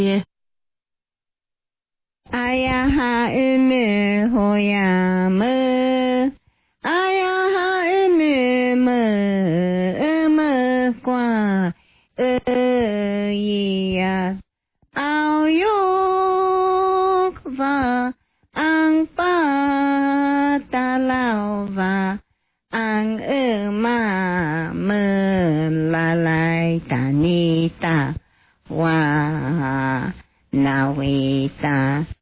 Aya ha ene hoya me, aya ha ene me qua ya ao yok va ang pa ta lao va ang ma me la lai ta ni ta wa na we ta